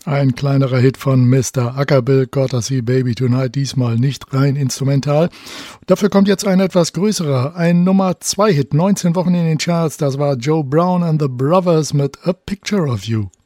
Ein kleinerer Hit von Mr. Ackerbill, Gotta See Baby Tonight, diesmal nicht rein instrumental. Dafür kommt jetzt ein etwas größerer, ein Nummer-2-Hit, 19 Wochen in den Charts, das war Joe Brown and the Brothers mit A Picture of You.